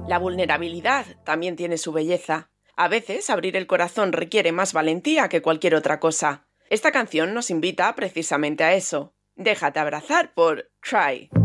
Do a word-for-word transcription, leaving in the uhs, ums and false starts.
La vulnerabilidad también tiene su belleza. A veces abrir el corazón requiere más valentía que cualquier otra cosa. Esta canción nos invita precisamente a eso. Déjate abrazar por Cry.